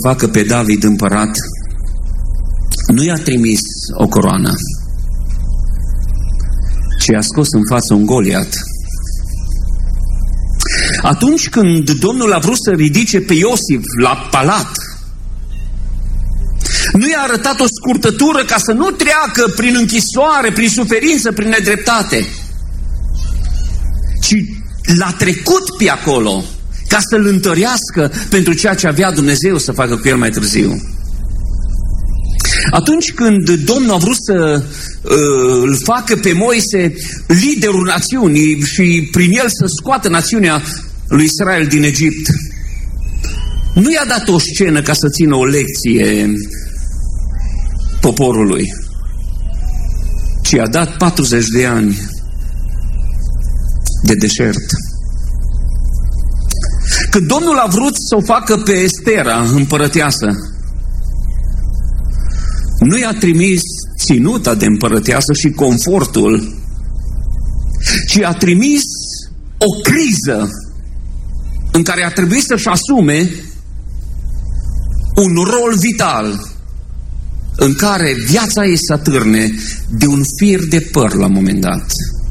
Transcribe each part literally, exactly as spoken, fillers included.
facă pe David împărat, nu i-a trimis o coroană, ci a scos în față un Goliat. Atunci când Domnul a vrut să ridice pe Iosif la palat, nu i-a arătat o scurtătură ca să nu treacă prin închisoare, prin suferință, prin nedreptate, ci l-a trecut pe acolo ca să-l întărească pentru ceea ce avea Dumnezeu să facă cu el mai târziu. Atunci când Domnul a vrut să uh, îl facă pe Moise liderul națiunii și prin el să scoată națiunea lui Israel din Egipt, nu i-a dat o scenă ca să țină o lecție poporului, ci i-a dat patruzeci de ani de deșert. Când Domnul a vrut să o facă pe Estera împărăteasă, nu i-a trimis ținuta de împărăteasă și confortul, ci a trimis o criză în care a trebuit să-și asume un rol vital în care viața ei să atârne de un fir de păr la un moment dat.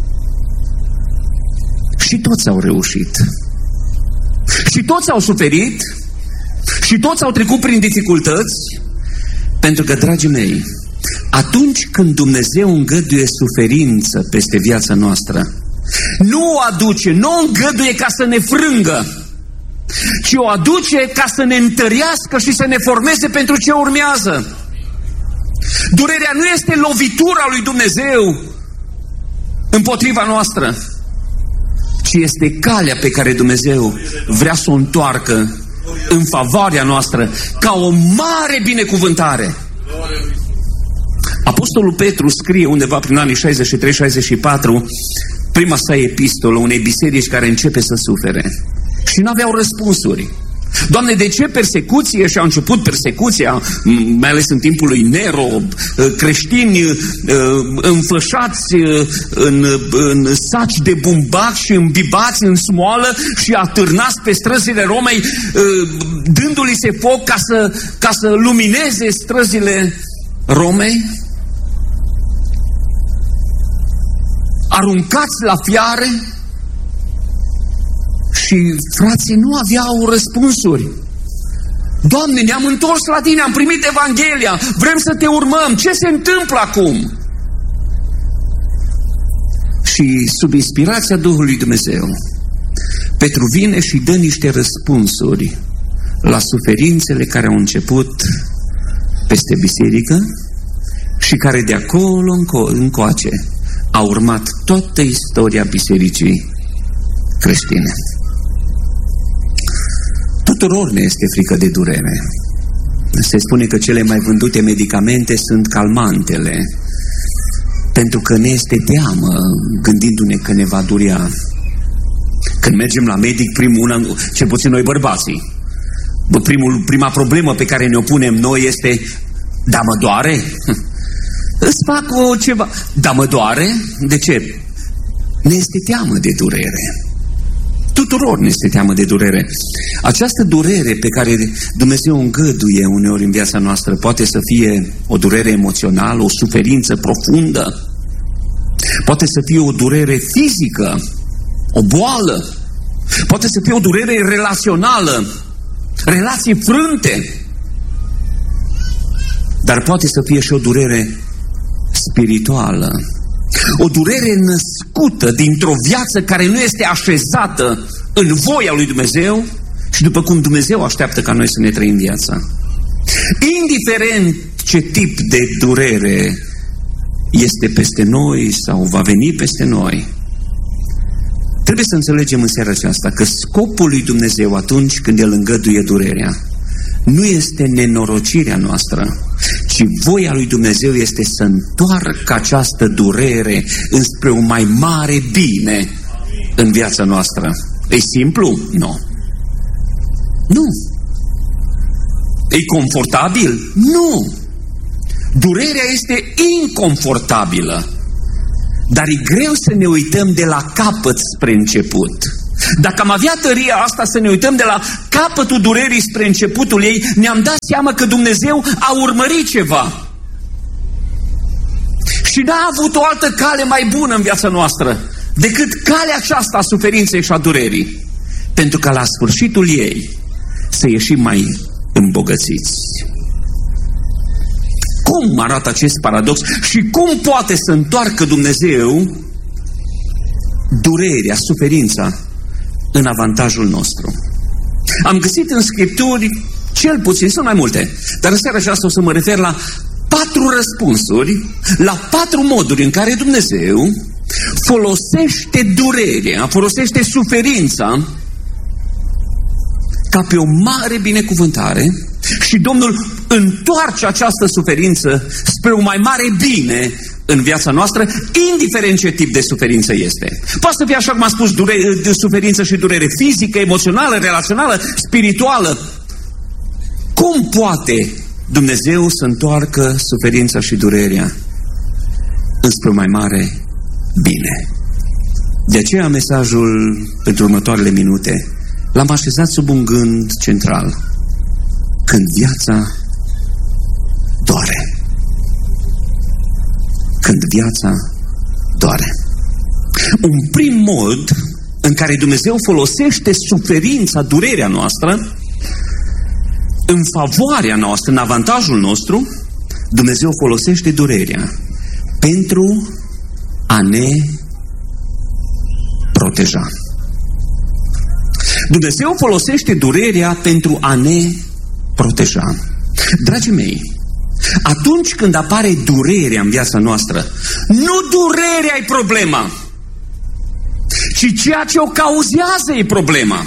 Și toți au reușit. Și toți au suferit. Și toți au trecut prin dificultăți. Pentru că, dragii mei, atunci când Dumnezeu îngăduie suferință peste viața noastră, nu o aduce, nu o îngăduie ca să ne frângă, ci o aduce ca să ne întărească și să ne formeze pentru ce urmează. Durerea nu este lovitura lui Dumnezeu împotriva noastră, ci este calea pe care Dumnezeu vrea să o întoarcă în favoarea noastră, ca o mare binecuvântare. Apostolul Petru scrie undeva prin anii șaizeci și trei șaizeci și patru prima sa epistolă unei biserici care începe să sufere și nu aveau răspunsuri. Doamne, de ce persecuție? Și a început persecuția, mai ales în timpul lui Nero, creștini înfășați în, în saci de bumbac și îmbibați în smoală și atârnați pe străzile Romei, dându-li se foc ca să, ca să lumineze străzile Romei, aruncați la fiare. Și frații nu aveau răspunsuri. Doamne, ne-am întors la Tine, am primit Evanghelia, vrem să Te urmăm, ce se întâmplă acum? Și sub inspirația Duhului Dumnezeu, Petru vine și dă niște răspunsuri la suferințele care au început peste biserică și care de acolo înco- încoace a urmat toată istoria bisericii creștine. Tuturor ne este frică de durere. Se spune că cele mai vândute medicamente sunt calmantele, pentru că ne este teamă gândindu-ne că ne va durea. Când mergem la medic, primul, cel puțin noi bărbații, primul, prima problemă pe care ne-o punem noi este: da, mă doare? Îți fac o ceva. Da, mă doare? De ce? Ne este teamă de durere. Tuturor ne este teamă de durere. Această durere pe care Dumnezeu o îngăduie uneori în viața noastră poate să fie o durere emoțională, o suferință profundă, poate să fie o durere fizică, o boală, poate să fie o durere relațională, relații frânte, dar poate să fie și o durere spirituală. O durere născută dintr-o viață care nu este așezată în voia lui Dumnezeu și după cum Dumnezeu așteaptă ca noi să ne trăim viața. Indiferent ce tip de durere este peste noi sau va veni peste noi, trebuie să înțelegem în seara aceasta că scopul lui Dumnezeu atunci când El îngăduie durerea nu este nenorocirea noastră, ci voia lui Dumnezeu este să întoarcă această durere înspre un mai mare bine în viața noastră. E simplu? Nu. Nu. E confortabil? Nu. Durerea este inconfortabilă, dar e greu să ne uităm de la capăt spre început. Dacă am avea tăria asta să ne uităm de la capătul durerii spre începutul ei, ne-am dat seama că Dumnezeu a urmărit ceva. Și n-a avut o altă cale mai bună în viața noastră decât calea aceasta a suferinței și a durerii. Pentru că la sfârșitul ei să ieșim mai îmbogățiți. Cum arată acest paradox și cum poate să întoarcă Dumnezeu durerea, suferința în avantajul nostru? Am găsit în Scripturi, cel puțin, sunt mai multe, dar în seara aceasta o să mă refer la patru răspunsuri, la patru moduri în care Dumnezeu folosește durerea, folosește suferința ca pe o mare binecuvântare și Domnul întoarce această suferință spre un mai mare bine în viața noastră, indiferent ce tip de suferință este. Poate să fie, așa cum am spus, durere, de suferință și durere fizică, emoțională, relațională, spirituală. Cum poate Dumnezeu să întoarcă suferința și durerea înspre un mai mare bine? De aceea mesajul pentru următoarele minute l-am așezat sub un gând central. Când viața doare. Când viața doare. Un prim mod în care Dumnezeu folosește suferința, durerea noastră în favoarea noastră, în avantajul nostru, Dumnezeu folosește durerea pentru a ne proteja. Dumnezeu folosește durerea pentru a ne proteja. Dragii mei, atunci când apare durerea în viața noastră, nu durerea e problema, ci ceea ce o cauzează e problema.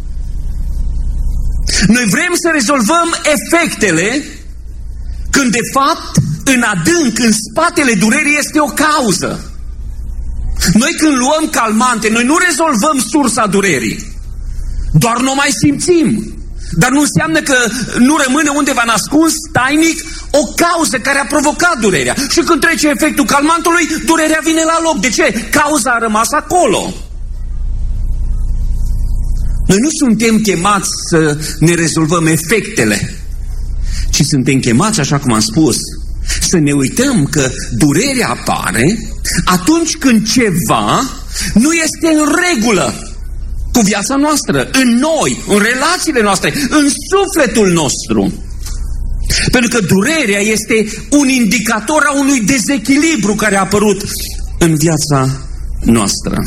Noi vrem să rezolvăm efectele, când de fapt, în adânc, în spatele durerii este o cauză. Noi când luăm calmante, noi nu rezolvăm sursa durerii, doar nu mai simțim. Dar nu înseamnă că nu rămâne undeva nascuns, tainic, o cauză care a provocat durerea. Și când trece efectul calmantului, durerea vine la loc. De ce? Cauza a rămas acolo. Noi nu suntem chemați să ne rezolvăm efectele, ci suntem chemați, așa cum am spus, să ne uităm că durerea apare atunci când ceva nu este în regulă cu viața noastră, în noi, în relațiile noastre, în sufletul nostru. Pentru că durerea este un indicator a unui dezechilibru care a apărut în viața noastră.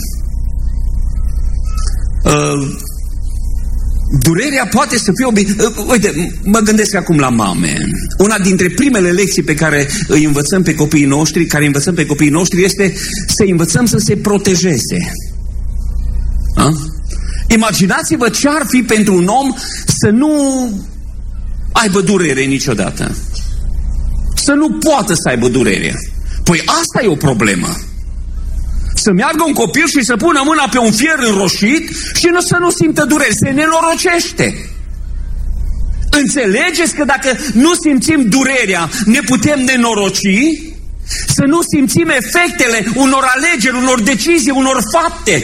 Uh, durerea poate să fie... Obi- uh, uite, mă gândesc acum la mame. Una dintre primele lecții pe care îi învățăm pe copiii noștri, care învățăm pe copiii noștri, este să învățăm să se protejeze. A? Imaginați-vă ce ar fi pentru un om să nu aibă durere niciodată. Să nu poată să aibă durere. Păi asta e o problemă. Să meargă un copil și să pună mâna pe un fier înroșit și nu să nu simtă durere. Se nenorocește. Înțelegeți că dacă nu simțim durerea, ne putem nenoroci? Să nu simțim efectele unor alegeri, unor decizii, unor fapte.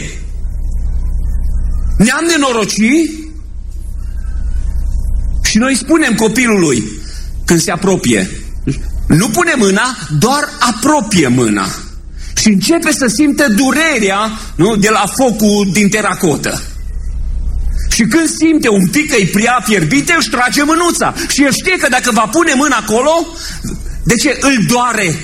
Ne-am nenorocit și noi spunem copilului când se apropie, nu pune mâna, doar apropie mâna și începe să simtă durerea, nu, de la focul din teracotă. Și când simte un pic că-i prea fierbinte, își trage mânuța și el știe că dacă va pune mâna acolo, de ce îl doare?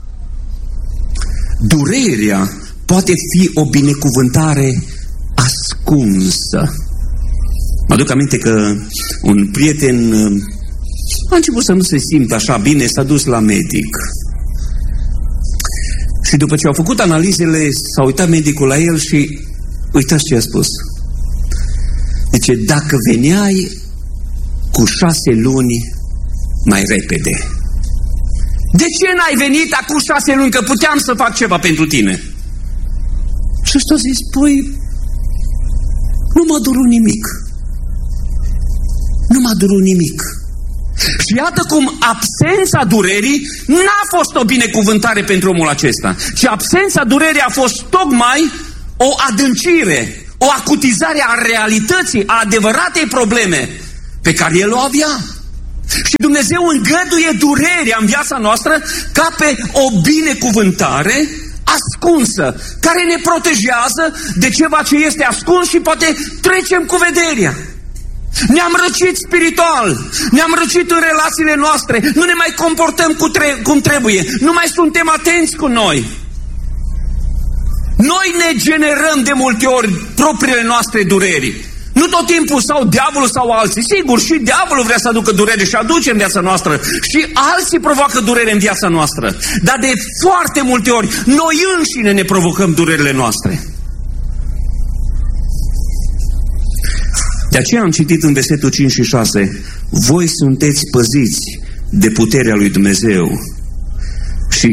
Durerea poate fi o binecuvântare ascunsă. Mă aduc aminte că un prieten a început să nu se simtă așa bine, s-a dus la medic. Și după ce au făcut analizele, s-a uitat medicul la el și uitați ce a spus. Zice, dacă veneai cu șase luni mai repede. De ce n-ai venit acum șase luni, că puteam să fac ceva pentru tine? Și ăsta a zis, păi, nu m-a durut nimic. Nu m-a durut nimic. Și iată cum absența durerii n-a fost o binecuvântare pentru omul acesta, ci absența durerii a fost tocmai o adâncire, o acutizare a realității, a adevăratei probleme pe care el o avea. Și Dumnezeu îngăduie durerea în viața noastră ca pe o binecuvântare ascunsă, care ne protejează de ceva ce este ascuns și poate trecem cu vederea. Ne-am răcit spiritual, ne-am răcit în relațiile noastre, nu ne mai comportăm cu tre- cum trebuie, nu mai suntem atenți cu noi. Noi ne generăm de multe ori propriile noastre dureri. Nu tot timpul sau diavolul sau alții. Sigur, și diavolul vrea să aducă durere și aduce în viața noastră. Și alții provoacă durere în viața noastră. Dar de foarte multe ori, noi înșine ne provocăm durerile noastre. De aceea am citit în versetul cinci și șase: voi sunteți păziți de puterea lui Dumnezeu. Și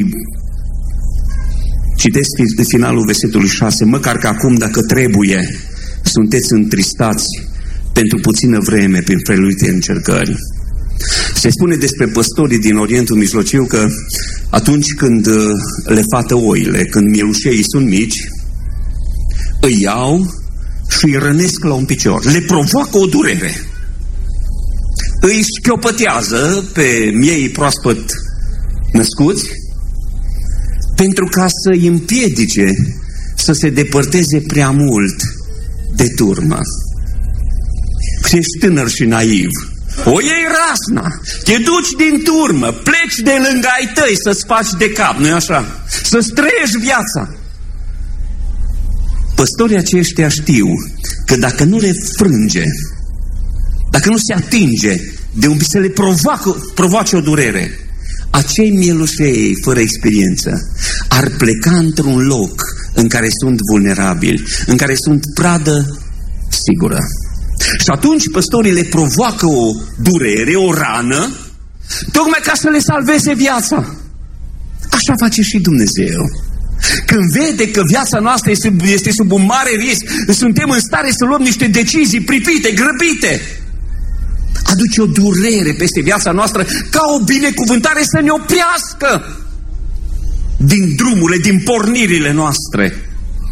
citesc de finalul versetului șase: măcar că acum, dacă trebuie, sunteți întristați pentru puțină vreme prin feluite încercări. Se spune despre păstorii din Orientul Mijlociu că atunci când le fată oile, când mielușeii sunt mici, îi iau și îi rănesc la un picior. Le provoacă o durere. Îi șchiopătează pe miei proaspăt născuți pentru ca să îi împiedice să se depărteze prea mult de turmă. Ești tânăr și naiv, o iei rasna, te duci din turmă, pleci de lângă ai tăi să-ți faci de cap, nu-i așa? Să-ți trăiești viața. Păstorii aceștia știu că dacă nu le frânge, dacă nu se atinge de un să le provoacă, provoace o durere, acei mielușei fără experiență ar pleca într-un loc în care sunt vulnerabili, în care sunt pradă sigură. Și atunci păstorii le provoacă o durere, o rană, tocmai ca să le salveze viața. Așa face și Dumnezeu. Când vede că viața noastră este, este sub un mare risc, suntem în stare să luăm niște decizii pripite, grăbite, aduce o durere peste viața noastră ca o binecuvântare să ne oprească din drumurile, din pornirile noastre.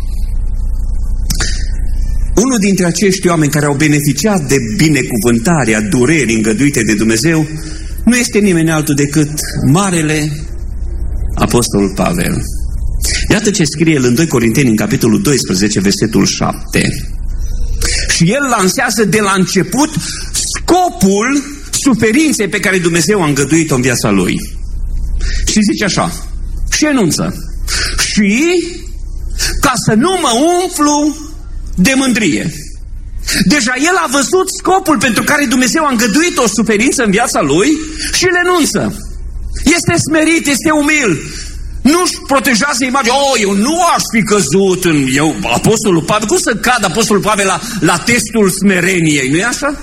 Unul dintre acești oameni care au beneficiat de binecuvântarea durerii îngăduite de Dumnezeu nu este nimeni altul decât marele apostol Pavel. Iată ce scrie el în doi Corinteni, în capitolul doisprezece, versetul șapte. Și el lansează de la început scopul suferinței pe care Dumnezeu a îngăduit-o în viața lui. Și zice așa, și enunță: și ca să nu mă umflu de mândrie. Deja el a văzut scopul pentru care Dumnezeu a îngăduit o suferință în viața lui și le enunță. Este smerit, este umil. Nu-și protejează imaginea. Oh, eu nu aș fi căzut în... Eu, apostolul Pavel, cum să cad apostolul Pavel la, la testul smereniei, nu-i așa?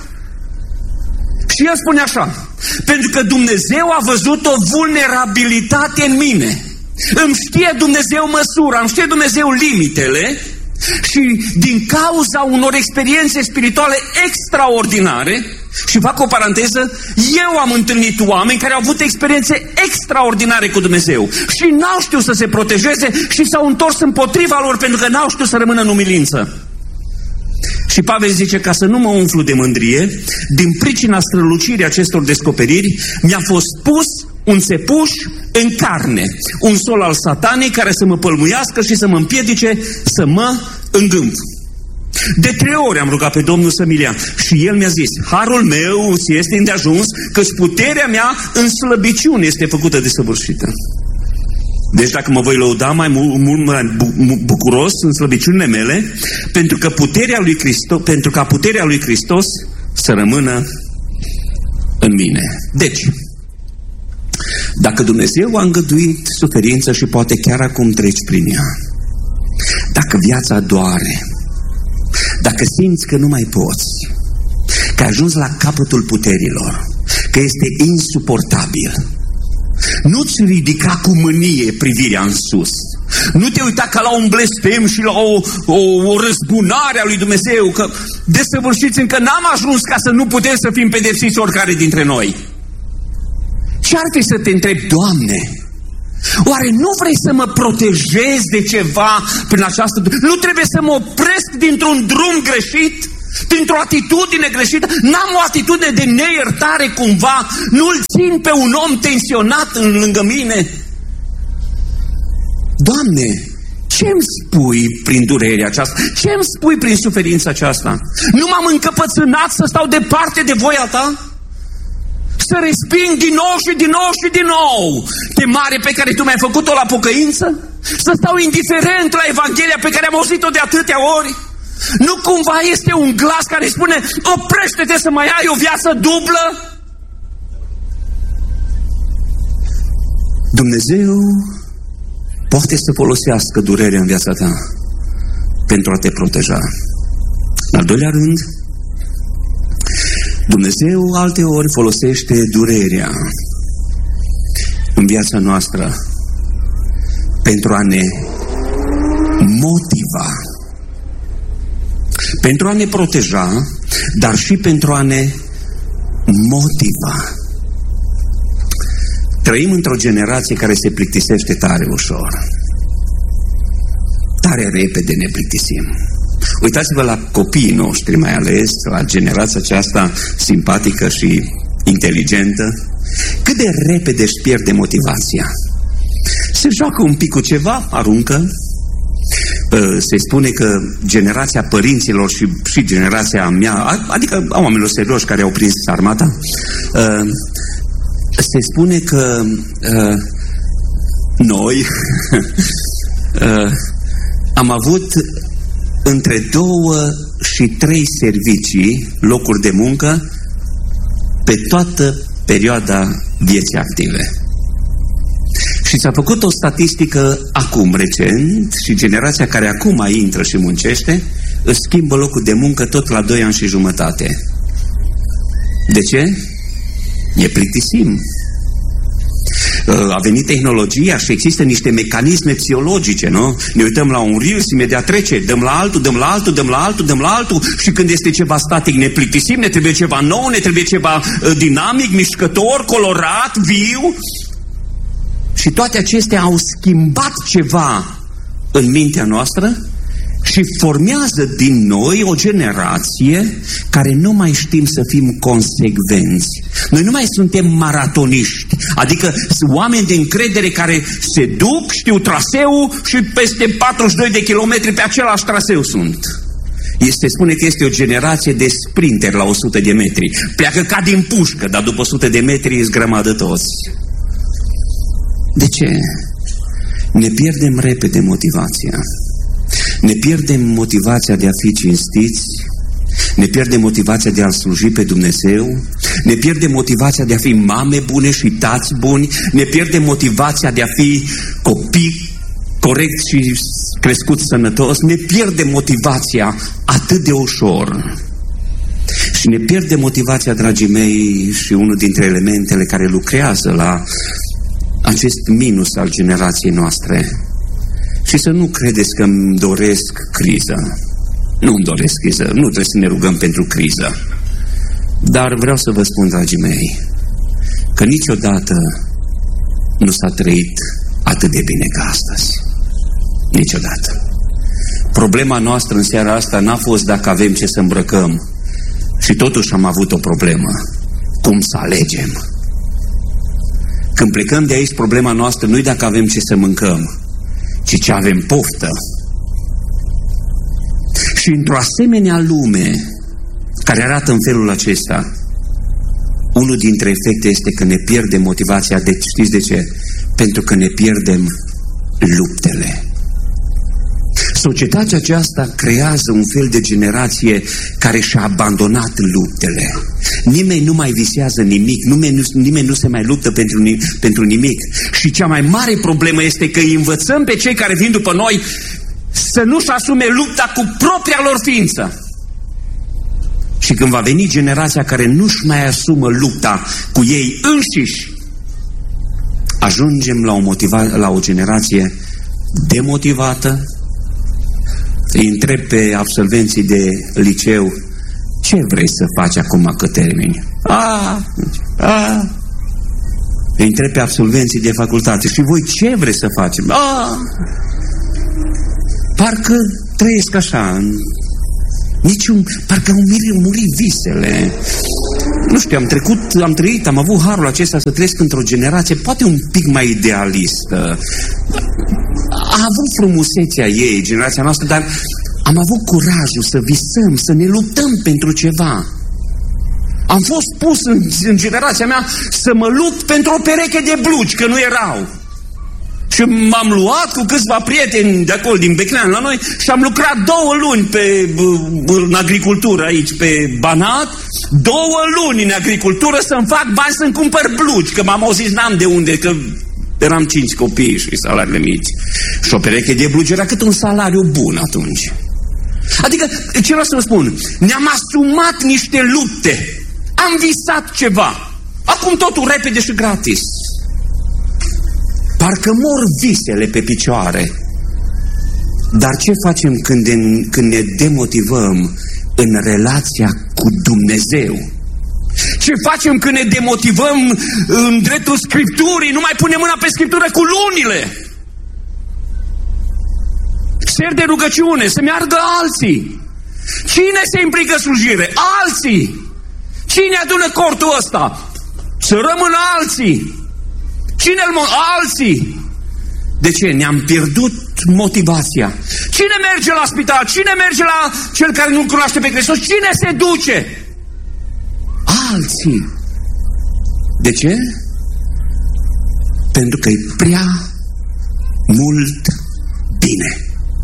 Și el spune așa: pentru că Dumnezeu a văzut o vulnerabilitate în mine. Îmi știe Dumnezeu măsura, îmi știe Dumnezeu limitele și din cauza unor experiențe spirituale extraordinare, și fac o paranteză, eu am întâlnit oameni care au avut experiențe extraordinare cu Dumnezeu și n-au știut să se protejeze și s-au întors împotriva lor pentru că n-au știut să rămână în umilință. Și Pavel zice: ca să nu mă umflu de mândrie, din pricina strălucirii acestor descoperiri, mi-a fost pus un țepuș în carne, un sol al satanei care să mă pălmuiască și să mă împiedice să mă îngâmp. De trei ori am rugat pe Domnul să mi-l ia și El mi-a zis: harul meu ți este îndeajuns, căci puterea mea în slăbiciune este făcută desăvârșită. Deci dacă mă voi lăuda mai mult mai bucuros în slăbiciunile mele, pentru că puterea lui Hristos, pentru ca puterea lui Hristos să rămână în mine. Deci, dacă Dumnezeu a îngăduit suferință și poate chiar acum treci prin ea, dacă viața doare, dacă simți că nu mai poți, că ai ajuns la capătul puterilor, că este insuportabil, nu-ți ridica cu mânie privirea în sus. Nu te uita ca la un blestem și la o, o, o răzbunare a lui Dumnezeu, că desăvârșiți încă n-am ajuns ca să nu putem să fim pedepsiți oricare dintre noi. Ce ar fi să te întrebi: Doamne, Oare nu vrei să mă protejezi de ceva prin această... Nu trebuie să mă opresc dintr-un drum greșit? Dintr-o atitudine greșită? N-am o atitudine de neiertare cumva? Nu-l țin pe un om tensionat în lângă mine? Doamne, ce-mi spui prin durerea aceasta? Ce-mi spui prin suferința aceasta? Nu m-am încăpățânat să stau departe de voia ta? Să resping din nou și din nou și din nou chemare pe care tu mi-ai făcut-o la pocăință? Să stau indiferent la Evanghelia pe care am auzit-o de atâtea ori? Nu cumva este un glas care spune: oprește-te să mai ai o viață dublă? Dumnezeu poate să folosească durerea în viața ta pentru a te proteja. În al doilea rând, Dumnezeu alteori folosește durerea în viața noastră pentru a ne motiva, pentru a ne proteja, dar și pentru a ne motiva. Trăim într-o generație care se plictisește tare ușor. Tare repede ne plictisim. Uitați-vă la copiii noștri, mai ales la generația aceasta simpatică și inteligentă. Cât de repede își pierde motivația. Se joacă un pic cu ceva, aruncă. Se spune că generația părinților și, și generația mea, adică a oamenilor serioși care au prins armata, se spune că noi am avut între două și trei servicii, locuri de muncă, pe toată perioada vieții active. Și s-a făcut o statistică acum, recent, și generația care acum intră și muncește, își schimbă locul de muncă tot la doi ani și jumătate. De ce? E plictisim. A venit tehnologia și există niște mecanisme psihologice, nu? Ne uităm la un Reels, imediat trece, dăm la altul, dăm la altul, dăm la altul, dăm la altul și când este ceva static ne plictisim, ne trebuie ceva nou, ne trebuie ceva uh, dinamic, mișcător, colorat, viu. Și toate acestea au schimbat ceva în mintea noastră și formează din noi o generație care nu mai știm să fim consecvenți. Noi nu mai suntem maratoniști, adică sunt oameni de încredere care se duc, știu traseul și peste patruzeci și doi de kilometri pe același traseu sunt. Se spune că este o generație de sprinteri la o sută de metri. Pleacă ca din pușcă, dar după o sută de metri îți grămadă toți. De ce? Ne pierdem repede motivația. Ne pierdem motivația de a fi cinstiți, ne pierdem motivația de a sluji pe Dumnezeu, ne pierdem motivația de a fi mame bune și tați buni, ne pierdem motivația de a fi copii corect și crescuți sănătos, ne pierdem motivația atât de ușor. Și ne pierdem motivația, dragii mei, și unul dintre elementele care lucrează la acest minus al generației noastre. Și să nu credeți că îmi doresc criză. Nu îmi doresc criză, nu trebuie să ne rugăm pentru criză. Dar vreau să vă spun, dragii mei, că niciodată nu s-a trăit atât de bine ca astăzi. Niciodată. Problema noastră în seara asta n-a fost dacă avem ce să îmbrăcăm. Și totuși am avut o problemă. Cum să alegem? Când plecăm de aici, problema noastră nu-i dacă avem ce să mâncăm, ci ce avem poftă. Și într-o asemenea lume care arată în felul acesta, unul dintre efecte este că ne pierdem motivația. De, știți de ce? Pentru că ne pierdem luptele. Societatea aceasta creează un fel de generație care și-a abandonat luptele. Nimeni nu mai visează nimic, nimeni nu, nimeni nu se mai luptă pentru, pentru nimic. Și cea mai mare problemă este că îi învățăm pe cei care vin după noi să nu-și asume lupta cu propria lor ființă. Și când va veni generația care nu-și mai asumă lupta cu ei înșiși, ajungem la o, motiva la o generație demotivată. Îi întreb pe absolvenții de liceu: ce vrei să faci acum că termini? A, a. Îi întreb pe absolvenții de facultate: și voi ce vreți să facem? Ah, parcă trăiesc așa, niciun, parcă au murit visele. Nu știu, am trecut, am trăit, am avut harul acesta să trăiesc într-o generație poate un pic mai idealistă. A avut frumusețea ei, generația noastră, dar am avut curajul să visăm, să ne luptăm pentru ceva. Am fost pus în, în generația mea să mă lupt pentru o pereche de blugi, că nu erau. Și m-am luat cu câțiva prieteni de acolo, din Beclean, la noi, și am lucrat două luni pe, în agricultură aici, pe Banat, două luni în agricultură să-mi fac bani să-mi cumpăr blugi, că m-am auzit, n-am de unde, că eram cinci copii și salariile mici. Și o pereche de blugi era cât un salariu bun atunci. Adică, ce vreau să vă spun, ne-am asumat niște lupte, am visat ceva, acum totul repede și gratis. Parcă mor visele pe picioare. Dar ce facem când, în, când ne demotivăm în relația cu Dumnezeu? Ce facem când ne demotivăm în dreptul Scripturii? Nu mai punem mâna pe Scriptură cu lunile. Ser de rugăciune, să meargă alții. Cine se implică în slujire? Alții. Cine adună cortul ăsta? Să rămână alții. Cine îl alții? De ce? Ne-am pierdut motivația. Cine merge la spital? Cine merge la cel care nu-L cunoaște pe Hristos? Cine se duce? Alții. De ce? Pentru că e prea mult bine.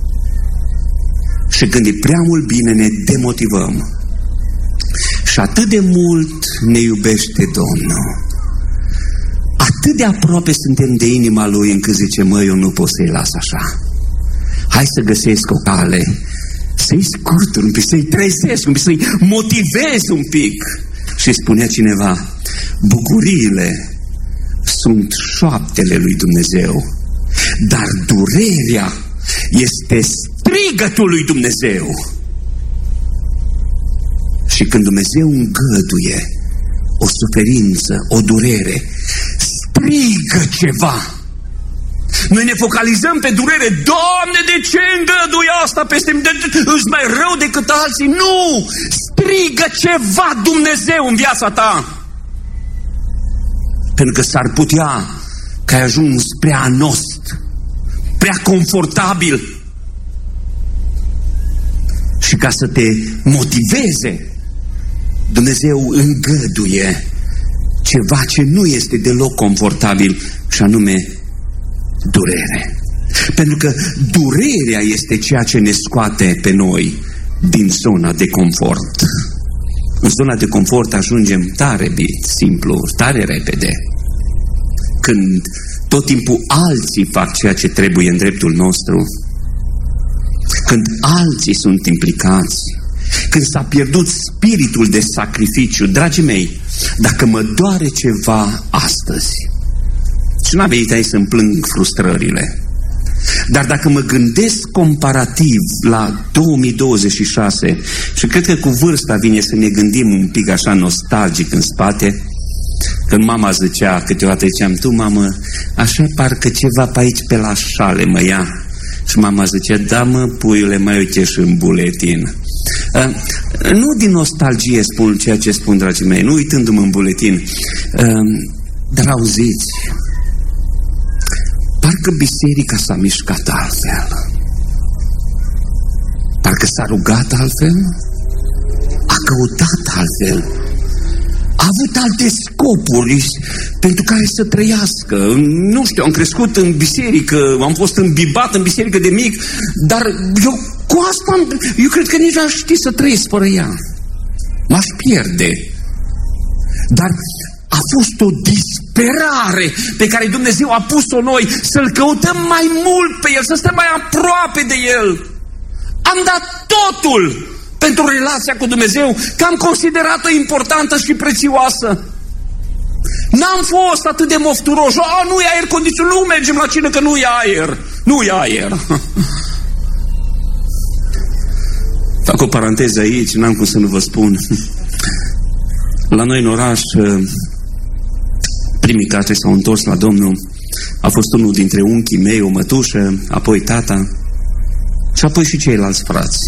Și când e prea mult bine, ne demotivăm. Și atât de mult ne iubește Domnul. Atât de aproape suntem de inima Lui încât zice: mă, eu nu pot să-i las așa. Hai să găsesc o cale, să-i scurtur un pic, să-i trezesc un pic, să-i motivez un pic. Și spunea cineva: bucuriile sunt șoaptele lui Dumnezeu, dar durerea este strigătul lui Dumnezeu. Și când Dumnezeu îngăduie o suferință, o durere, strigă ceva. Noi ne focalizăm pe durere. Doamne, de ce îngădui asta peste mine? Îți mai rău decât alții? Nu! Strigă ceva Dumnezeu în viața ta. Pentru că s-ar putea că ai ajuns prea anost, prea confortabil. Și ca să te motiveze, Dumnezeu îngăduie ceva ce nu este deloc confortabil, și anume durere. Pentru că durerea este ceea ce ne scoate pe noi din zona de confort. În zona de confort ajungem tare simplu, tare repede. Când tot timpul alții fac ceea ce trebuie în dreptul nostru, când alții sunt implicați, când s-a pierdut spiritul de sacrificiu. Dragii mei, dacă mă doare ceva astăzi, și n-am venit aici să-mi plâng frustrările, dar dacă mă gândesc comparativ la două mii douăzeci și șase, și cred că cu vârsta vine să ne gândim un pic așa nostalgic în spate, când mama zicea, câteodată ziceam: tu, mamă, așa parcă ceva pe aici pe la șale mă ia. Și mama zicea: da, mă, puiule, mai uite și în buletin. Uh, nu din nostalgie spun ceea ce spun, dragii mei, nu uitându-mă în buletin, uh, dar auziți, parcă biserica s-a mișcat altfel, parcă s-a rugat altfel, a căutat altfel, a avut alte scopuri pentru care să trăiască. Nu știu, am crescut în biserică, am fost îmbibat în biserică de mic, dar eu cu asta, eu cred că nici n-aș ști să trăiesc fără ea. M-aș pierde. Dar a fost o disperare pe care Dumnezeu a pus-o noi, să-L căutăm mai mult pe El, să stăm mai aproape de El. Am dat totul pentru relația cu Dumnezeu, că am considerat-o importantă și prețioasă. N-am fost atât de mofturoși. A, nu e aer condiționat, nu mergem la cină că nu e aer. Nu e aer. Fac o paranteză aici, n-am cum să nu vă spun. La noi în oraș, Primii care s-au întors la Domnul a fost unul dintre unchii mei, o mătușă, apoi tata și apoi și ceilalți frați.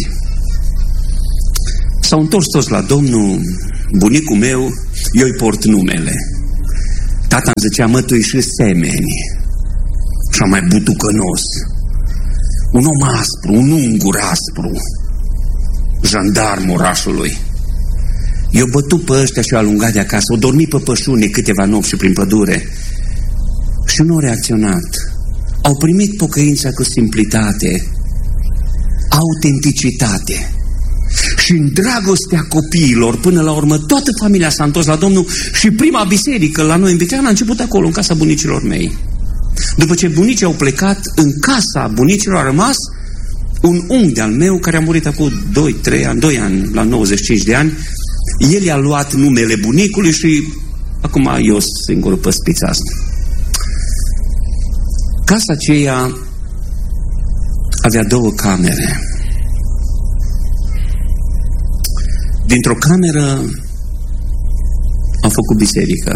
S-au întors toți la Domnul, bunicul meu, eu îi port numele. Tata îmi zicea, mă, tu ești și semeni. Și mai butucănos. Un om aspru, un ungur aspru, jandarm orașului. Eu bătut pe ăștia și o alungat de acasă, o dormit pe pășune câteva nopți prin pădure și nu au reacționat. Au primit pocăința cu simplitate, autenticitate și în dragostea copiilor. Până la urmă toată familia s-a întors la Domnul și prima biserică la noi în Viteana a început acolo, în casa bunicilor mei. După ce bunicii au plecat, în casa bunicilor a rămas un unchi de-al meu care a murit acum doi trei ani, doi ani, la nouăzeci și cinci de ani. El i-a luat numele bunicului și acum eu sunt singurul pe spița asta. Casa aceea avea două camere. Dintr-o cameră am făcut biserică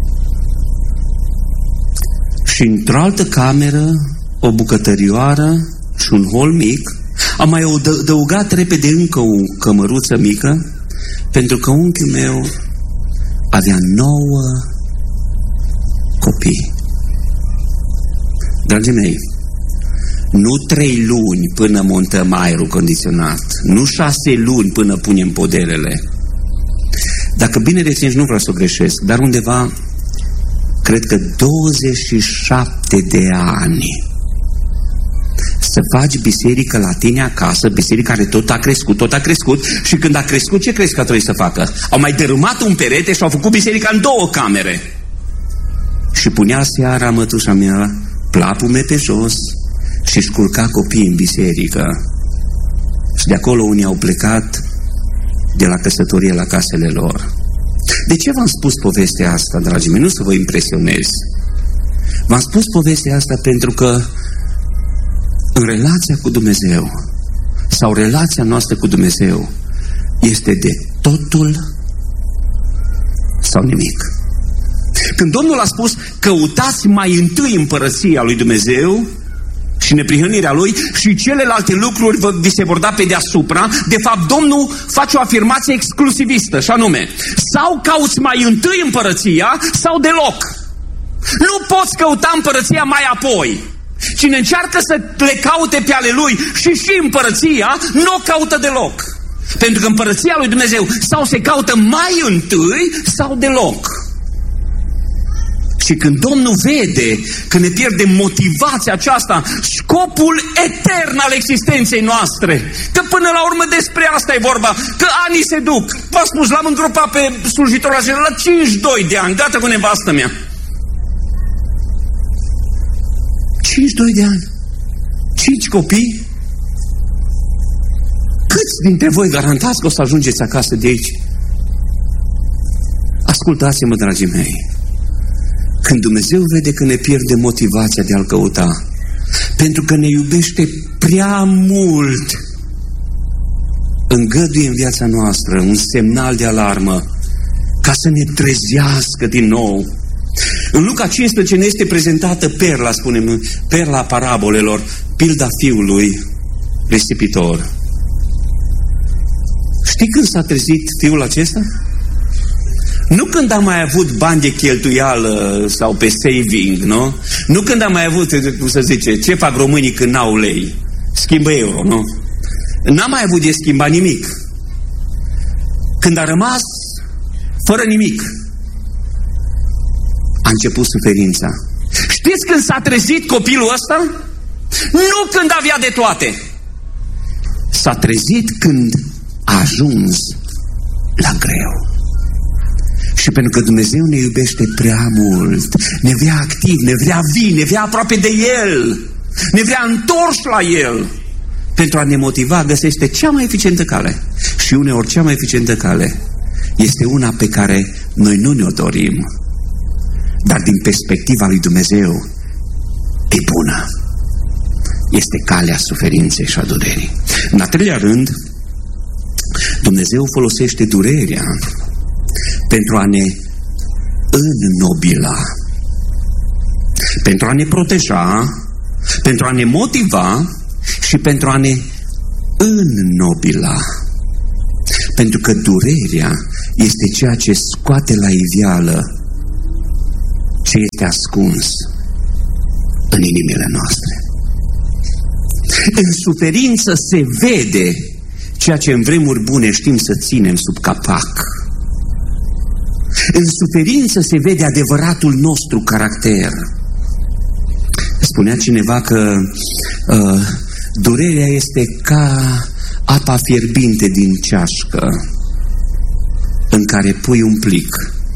și într-o altă cameră o bucătărioară și un hol mic. Am mai adăugat repede încă o cămăruță mică pentru că unchiul meu avea nouă copii. Dragii mei, nu trei luni până montăm aerul condiționat, nu șase luni până punem podelele. Dacă bine rețin, nu vreau să o greșesc, dar undeva, cred că douăzeci și șapte de ani să faci biserică la tine acasă, biserica care tot a crescut, tot a crescut și când a crescut, ce crezi că trebuie să facă? Au mai dărâmat un perete și au făcut biserica în două camere. Și punea seara mătușa mea plapume pe jos și își culca copiii în biserică. Și de acolo unii au plecat de la căsătorie la casele lor. De ce v-am spus povestea asta, dragii mei? Nu să vă impresionez. V-am spus povestea asta pentru că în relația cu Dumnezeu sau relația noastră cu Dumnezeu este de totul sau nimic. Când Domnul a spus căutați mai întâi împărăția lui Dumnezeu și neprihănirea Lui și celelalte lucruri vi se vor da pe deasupra, de fapt Domnul face o afirmație exclusivistă și anume, sau cauți mai întâi împărăția sau deloc. Nu poți căuta împărăția mai apoi. Cine încearcă să le caute pe ale lui și și împărăția, nu o caută deloc. Pentru că împărăția lui Dumnezeu sau se caută mai întâi sau deloc. Și când Domnul vede că ne pierdem motivația aceasta, scopul etern al existenței noastre, că până la urmă despre asta e vorba, că anii se duc. V-am spus, l-am îngropat pe slujitorul acela la cincizeci și doi de ani, gata cu nevastă mea. cincizeci și doi de ani, cinci copii. Câți dintre voi garantați că o să ajungeți acasă de aici? Ascultați-mă, dragii mei. Când Dumnezeu vede că ne pierde motivația de a-L căuta, pentru că ne iubește prea mult, îngăduie în viața noastră un semnal de alarmă ca să ne trezească din nou. În Luca cincisprezece ne este prezentată perla, spunem, perla parabolelor, pilda fiului risipitor. Știi când s-a trezit fiul acesta? Nu când a mai avut bani de cheltuială sau pe saving, nu? Nu când a mai avut, cum să zice, ce fac românii când n-au lei? Schimbă euro, nu? N-a mai avut de schimbat nimic. Când a rămas fără nimic, a început suferința. Știți când s-a trezit copilul ăsta? Nu când avea de toate. S-a trezit când a ajuns la greu. Și pentru că Dumnezeu ne iubește prea mult, ne vrea activ, ne vrea vii, ne vrea aproape de El, ne vrea întorși la El, pentru a ne motiva, găsește cea mai eficientă cale. Și uneori cea mai eficientă cale este una pe care noi nu ne-o dorim, dar din perspectiva lui Dumnezeu e bună. Este calea suferinței și a durerii. În al treilea rând, Dumnezeu folosește durerea pentru a ne înnobila. pentru a ne proteja, pentru a ne motiva și pentru a ne înnobila. Pentru că durerea este ceea ce scoate la iveală ce este ascuns în inimile noastre. În suferință se vede ceea ce în vremuri bune știm să ținem sub capac. În suferință se vede adevăratul nostru caracter. Spunea cineva că uh, durerea este ca apa fierbinte din ceașcă în care pui un plic.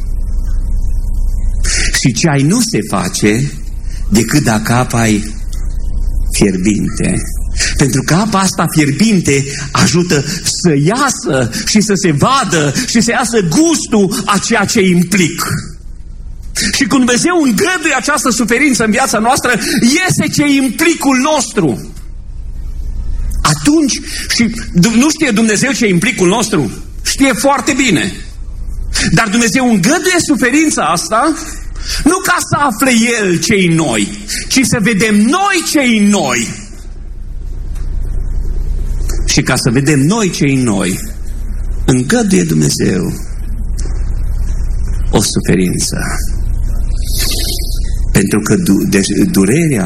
Și ceai nu se face decât dacă apa e fierbinte. Pentru că apa asta fierbinte ajută să iasă și să se vadă și să iasă gustul a ceea ce implic. Și când Dumnezeu îngăduie această suferință în viața noastră, iese ce implicul nostru. Atunci, și nu știe Dumnezeu ce implicul nostru? Știe foarte bine. Dar Dumnezeu îngăduie suferința asta nu ca să afle El ce-i noi, ci să vedem noi ce-i noi. Și ca să vedem noi ce-i noi, îngăduie Dumnezeu o suferință. Pentru că du de durerea...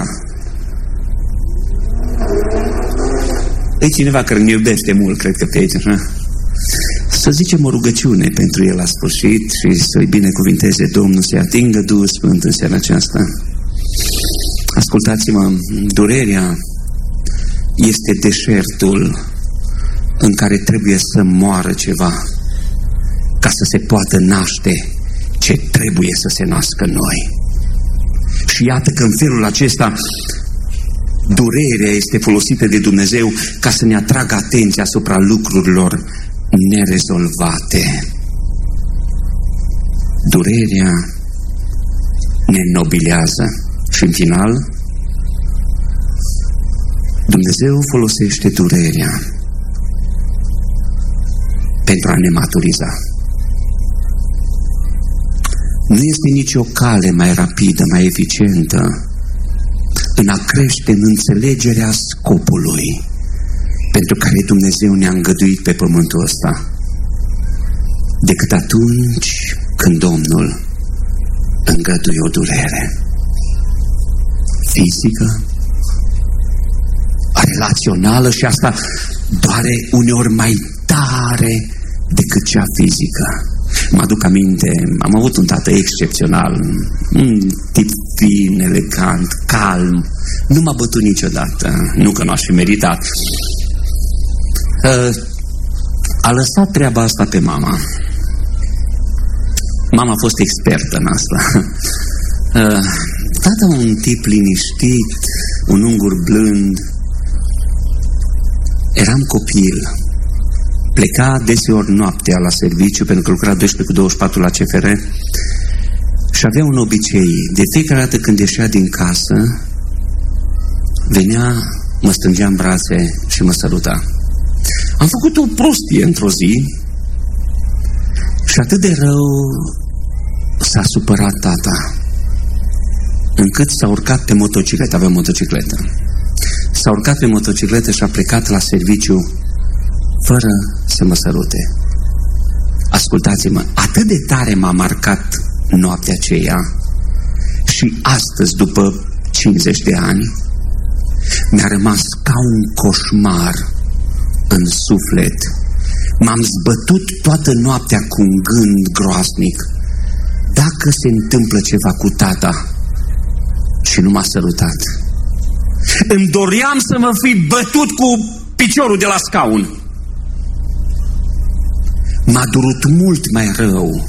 E cineva care ne iubește mult, cred că pe aici, așa? Să zicem o rugăciune pentru el la sfârșit și să-i binecuvinteze Domnul, să-i atingă Duhul Sfânt în seara aceasta. Ascultați-mă, durerea este deșertul în care trebuie să moară ceva ca să se poată naște ce trebuie să se nască în noi. Și iată că în felul acesta durerea este folosită de Dumnezeu ca să ne atragă atenția asupra lucrurilor nerezolvate. Durerea ne nobilează. Și în final, Dumnezeu folosește durerea pentru a ne maturiza. Nu este nicio cale mai rapidă, mai eficientă în a crește în înțelegerea scopului pentru care Dumnezeu ne-a îngăduit pe pământul ăsta, decât atunci când Domnul îngăduie o durere fizică, relațională, și asta doare uneori mai tare decât cea fizică. Mă aduc aminte, am avut un tată excepțional, un tip fin, elegant, calm, nu m-a bătut niciodată, nu că nu aș fi meritat. A lăsat treaba asta pe mama. Mama a fost expertă în asta. Tata un tip liniștit, un ungur blând. Eram copil. Pleca deseori noaptea la serviciu, pentru că lucra doisprezece cu douăzeci și patru la C F R, și avea un obicei. De fiecare dată când ieșea din casă, venea, mă strângea în brațe și mă săruta. Am făcut o prostie într-o zi și atât de rău s-a supărat tata, încât s-a urcat pe motocicletă, avea motocicletă. S-a urcat pe motocicletă și a plecat la serviciu fără să mă sărute. Ascultați-mă, atât de tare m-a marcat noaptea aceea și astăzi, după cincizeci de ani, mi-a rămas ca un coșmar în suflet. M-am zbătut toată noaptea cu un gând groaznic. Dacă se întâmplă ceva cu tata și nu m-a sărutat, îmi doream să mă fi bătut cu piciorul de la scaun. M-a durut mult mai rău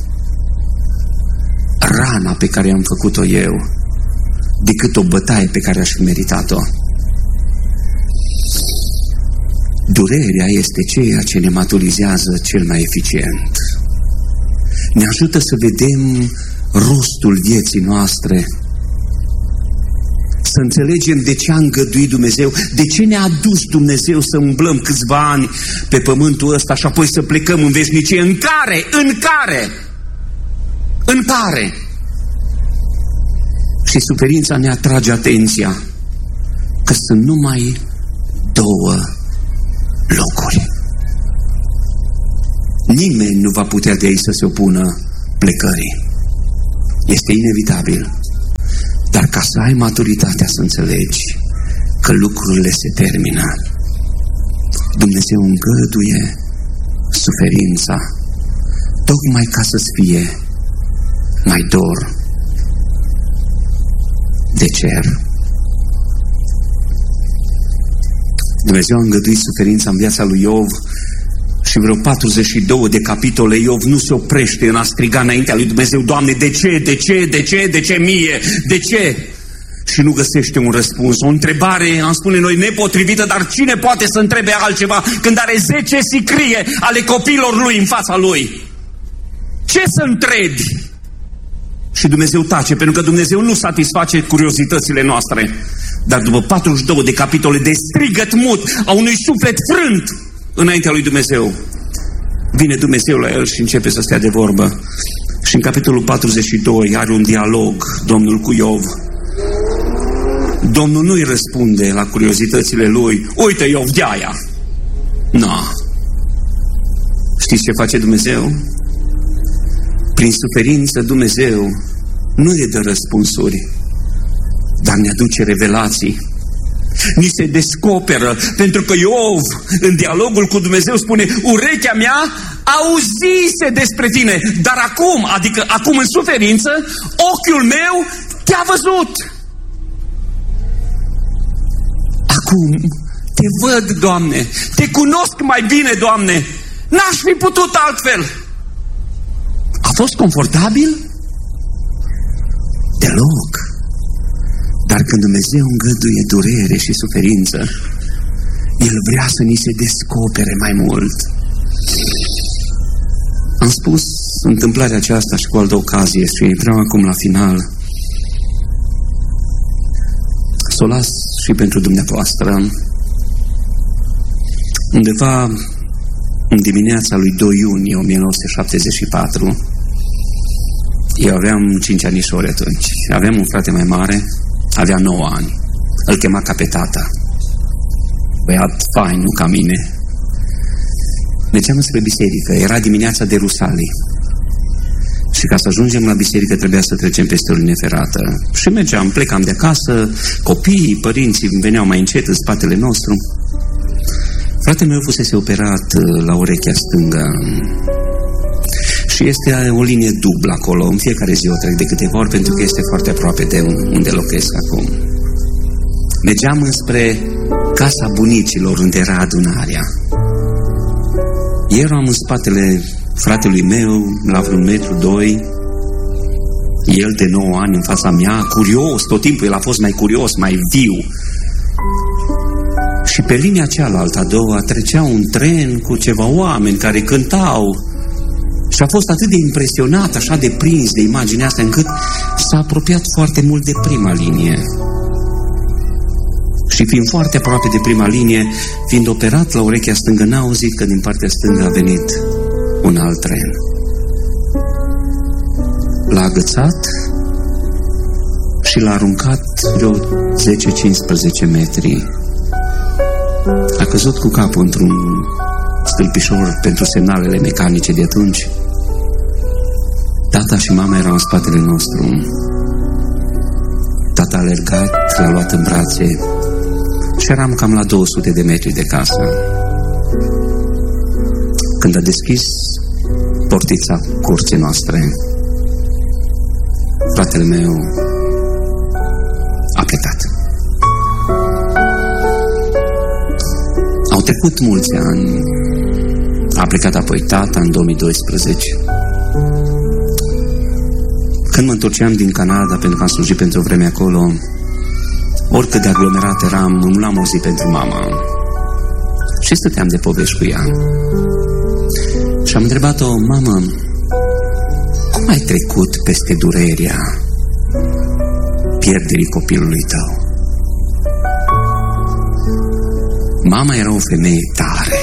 rana pe care am făcut-o eu decât o bătaie pe care aș fi meritat-o. Durerea este ceea ce ne maturizează cel mai eficient. Ne ajută să vedem rostul vieții noastre, să înțelegem de ce a îngăduit Dumnezeu, de ce ne-a adus Dumnezeu să umblăm câțiva ani pe pământul ăsta și apoi să plecăm în veșnicie, în care, în care, în care Și suferința ne atrage atenția că sunt numai două locuri. Nimeni nu va putea de aici să se opună plecării. Este inevitabil. Dar ca să ai maturitatea să înțelegi că lucrurile se termină, Dumnezeu îngăduie suferința tocmai ca să-ți fie mai dor de cer. Dumnezeu a îngăduit suferința în viața lui Iov și vreo patruzeci și două de capitole Iov nu se oprește în a striga înaintea lui Dumnezeu: Doamne, de ce, de ce, de ce, de ce mie, de ce? Și nu găsește un răspuns. O întrebare, am spune noi, nepotrivită, dar cine poate să întrebe altceva când are zece sicrie ale copiilor lui în fața lui? Ce să întrebi? Și Dumnezeu tace, pentru că Dumnezeu nu satisface curiozitățile noastre. Dar după patruzeci și două de capitole de strigăt mut a unui suflet frânt înaintea lui Dumnezeu, vine Dumnezeu la el și începe să stea de vorbă. Și în capitolul patruzeci și doi are un dialog Domnul cu Iov. Domnul nu-i răspunde la curiozitățile lui: uite, Iov, de aia. Nu. Știți ce face Dumnezeu? Prin suferință Dumnezeu nu ne dă răspunsuri, dar ne aduce revelații. Ni se descoperă, pentru că Iov, în dialogul cu Dumnezeu, spune: urechea mea auzise despre tine, dar acum, adică acum în suferință, ochiul meu te-a văzut. Acum te văd, Doamne, te cunosc mai bine, Doamne, n-aș fi putut altfel. A fost confortabil? Deloc. Dar când Dumnezeu îngăduie durere și suferință, El vrea să ni se descopere mai mult. Am spus întâmplarea aceasta și cu altă ocazie și vreau acum la final să o las și pentru dumneavoastră. Undeva în dimineața lui doi iunie o mie nouă sute șaptezeci și patru, eu aveam cinci anișori atunci. Aveam un frate mai mare, avea nouă ani. Îl chema ca pe tata. Băiat fain, nu ca mine. Mergeam spre biserică. Era dimineața de Rusalii. Și ca să ajungem la biserică trebuia să trecem peste o linie ferată. Și mergeam, plecam de acasă, copiii, părinții veneau mai încet în spatele nostru. Fratele meu fusese operat la urechea stângă și este o linie dublă acolo. În fiecare zi o trec de câteva ori pentru că este foarte aproape de unde locuiesc acum. Mergeam înspre casa bunicilor, unde era adunarea. Eram în spatele fratelui meu, la vreun metru, doi, el de nouă ani în fața mea, curios, tot timpul el a fost mai curios, mai viu. Și pe linia cealaltă, a doua, trecea un tren cu ceva oameni care cântau. Și a fost atât de impresionat, așa de prins de imaginea asta, încât s-a apropiat foarte mult de prima linie. Și fiind foarte aproape de prima linie, fiind operat la urechea stângă, n-a auzit că din partea stângă a venit un alt tren. L-a agățat și l-a aruncat vreo zece cincisprezece metri. A căzut cu capul într-un stâlpișor pentru semnalele mecanice de atunci. Tata și mama erau în spatele nostru. Tata a alergat, l-a luat în brațe și eram cam la două sute de metri de casă. Când a deschis portița curții noastre, fratele meu a plecat. Au trecut mulți ani. A plecat apoi tata în două mii doisprezece. Când mă întorceam din Canada, pentru că am slujit pentru o vreme acolo, oricât de aglomerat eram, îmi luam o zi pentru mama și stăteam de povești cu ea. Și am întrebat-o: mamă, cum ai trecut peste durerea pierderii copilului tău? Mama era o femeie tare,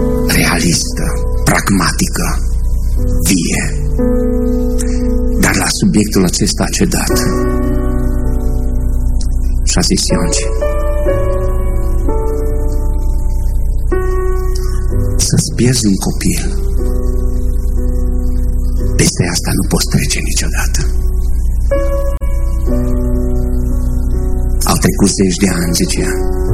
realistă, pragmatică, vie. Dar la subiectul acesta a cedat. Și a zis: Ianci, să-ți pierzi un copil, peste asta nu poți trece niciodată. Au trecut zeci de ani, zicea,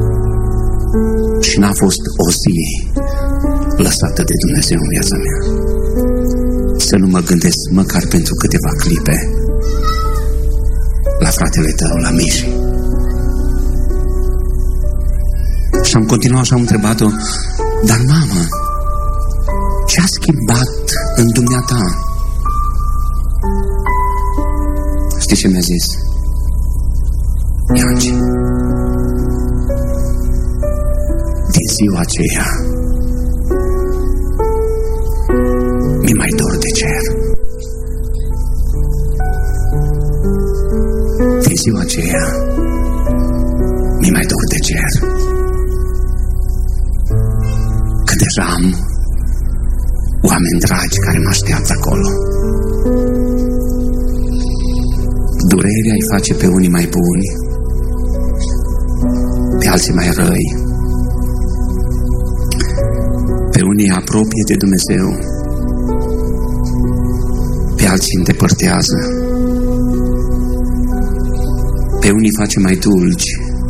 și n-a fost o zi lăsată de Dumnezeu în viața mea să nu mă gândesc măcar pentru câteva clipe la fratele tău, la Miși. Și am continuat și am întrebat-o: dar mamă, ce a schimbat în dumneata? Știi ce mi-a zis? Ianci, din ziua aceea mi mai dor de cer. Din ziua aceea mi mai dor de cer. Că deja am oameni dragi care mă așteaptă acolo. Durerea îi face pe unii mai buni, pe alții mai răi, pe unii apropie de Dumnezeu, pe alții îndepărtează, pe unii face mai dulci,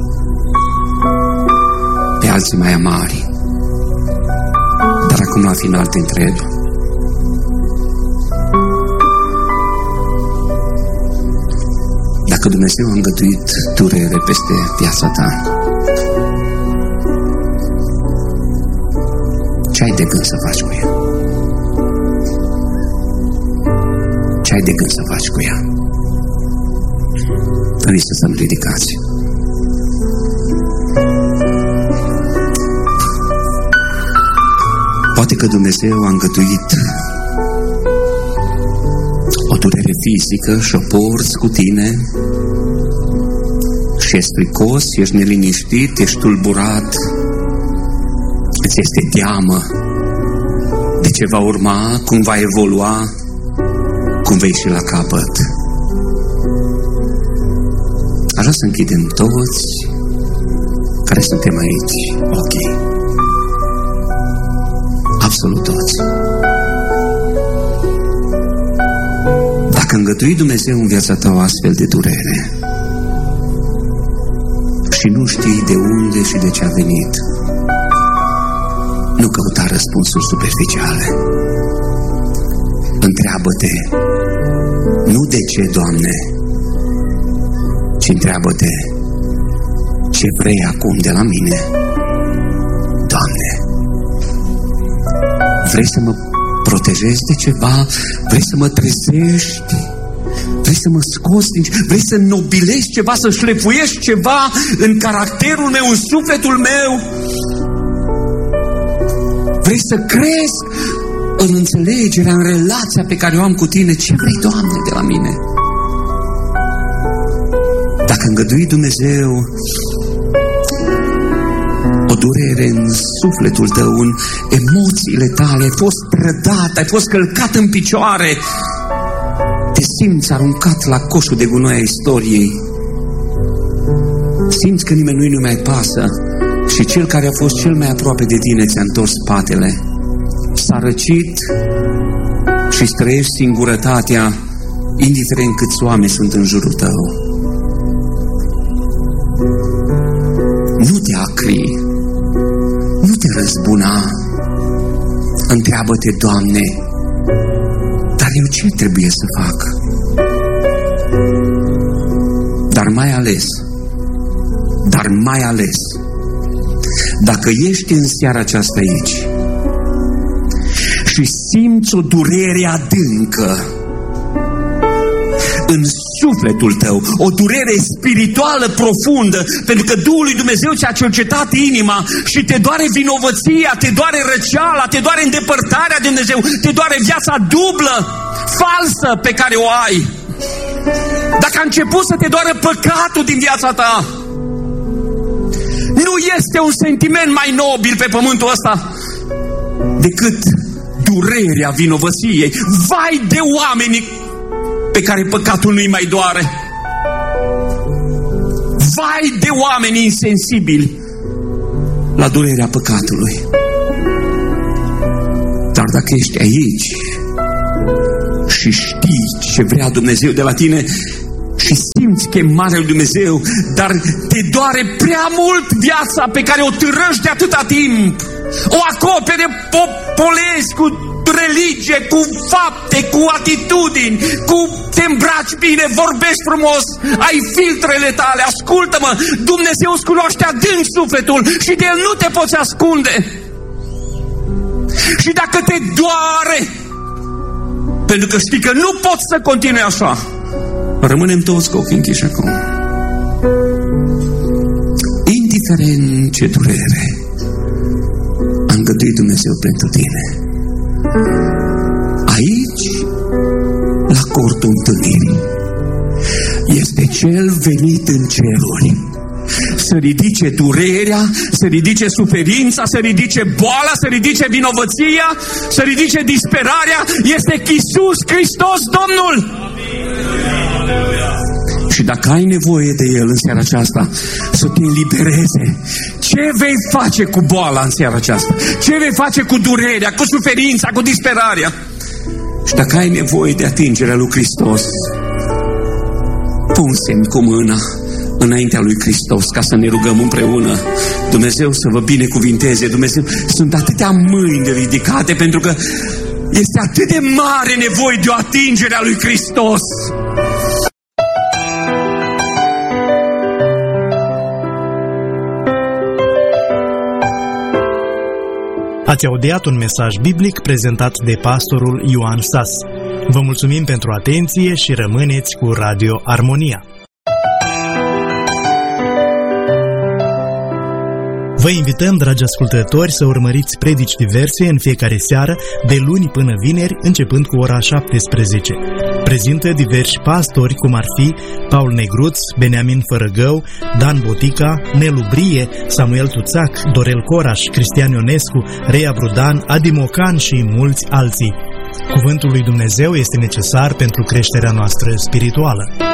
pe alții mai amari. Dar acum la final te întreb: dacă Dumnezeu a îngăduit durere peste viața ta, ce ai de gând să faci cu ea? Ce ai de gând să faci cu ea? Trebuie să stăm ridicați. Poate că Dumnezeu a îngăduit o durere fizică și o porți cu tine și ești stricos, ești neliniștit, ești tulburat, îți este teamă de ce va urma, cum va evolua, cum vei ieși la capăt. Aș vrea să închidem toți care suntem aici ochii. Absolut toți. Dacă a îngăduit Dumnezeu în viața ta o astfel de durere și nu știi de unde și de ce a venit, nu căuta răspunsuri superficiale. Întreabă-te nu de ce, Doamne, ci întreabă-te: ce vrei acum de la mine, Doamne? Vrei să mă protejezi de ceva? Vrei să mă trezești? Vrei să mă scoți din... Vrei să nobilești ceva, să șlefuiești ceva în caracterul meu, în sufletul meu? Vrei să cresc în înțelegerea, în relația pe care o am cu tine? Ce vrei, Doamne, de la mine? Dacă a îngăduit Dumnezeu o durere în sufletul tău, în emoțiile tale, ai fost trădat, ai fost călcat în picioare, te simți aruncat la coșul de gunoi a istoriei, simți că nimeni nu mai pasă și cel care a fost cel mai aproape de tine ți-a întors spatele, s-a răcit și îți trăiești singurătatea, indiferent câți oameni sunt în jurul tău. Nu te acri, nu te răzbuna, întreabă-te: Doamne, dar eu ce trebuie să fac? Dar mai ales, dar mai ales, dacă ești în seara aceasta aici și simți o durere adâncă în sufletul tău, o durere spirituală profundă, pentru că Duhul lui Dumnezeu ți-a cercetat inima și te doare vinovăția, te doare răceala, te doare îndepărtarea de Dumnezeu, te doare viața dublă, falsă pe care o ai. Dacă a început să te doară păcatul din viața ta, nu este un sentiment mai nobil pe pământul ăsta decât durerea vinovăției. Vai de oamenii pe care păcatul nu-i mai doare. Vai de oameni insensibili la durerea păcatului. Dar dacă ești aici și știi ce vrea Dumnezeu de la tine și simți chemarea lui Dumnezeu, dar te doare prea mult viața pe care o târăști de atâta timp, o acopere, o polezi cu religie, cu fapte, cu atitudini, cu te îmbraci bine, vorbești frumos, ai filtrele tale, ascultă-mă, Dumnezeu îți cunoaște adânc sufletul și de El nu te poți ascunde. Și dacă te doare, pentru că știi că nu poți să continui așa, rămânem toți cu ochii închiși acum. Indiferent ce durere a îngăduit Dumnezeu pentru tine, aici, la cortul întâlnirii, este Cel venit în ceruri să ridice durerea, să ridice suferința, să ridice boala, să ridice vinovăția, să ridice disperarea. Este Iisus Hristos Domnul. Și dacă ai nevoie de El în seara aceasta, să te elibereze, ce vei face cu boala în seara aceasta? Ce vei face cu durerea, cu suferința, cu disperarea? Și dacă ai nevoie de atingerea lui Hristos, pun semn cu mâna înaintea lui Hristos ca să ne rugăm împreună. Dumnezeu să vă binecuvinteze. Dumnezeu, sunt atâtea mâini ridicate pentru că este atât de mare nevoie de o atingere a lui Hristos. Ați audiat un mesaj biblic prezentat de pastorul Ioan Sas. Vă mulțumim pentru atenție și rămâneți cu Radio Armonia. Vă invităm, dragi ascultători, să urmăriți predici diverse în fiecare seară, de luni până vineri, începând cu ora șaptesprezece. Prezintă diversi pastori, cum ar fi Paul Negruț, Beniamin Fărăgău, Dan Botica, Nelu Brie, Samuel Tuțac, Dorel Coraș, Cristian Ionescu, Reia Brudan, Adi Mocan și mulți alții. Cuvântul lui Dumnezeu este necesar pentru creșterea noastră spirituală.